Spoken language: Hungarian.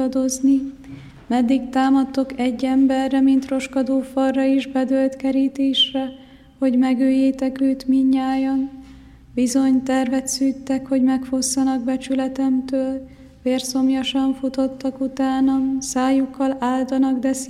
adozni. Meddig támadtok egy emberre, mint roskadó falra is bedőlt kerítésre, hogy megöljétek őt mindnyájan? Bizony tervet szűttek, hogy megfosszanak becsületemtől, vérszomjasan futottak utánam, szájukkal áldanak, de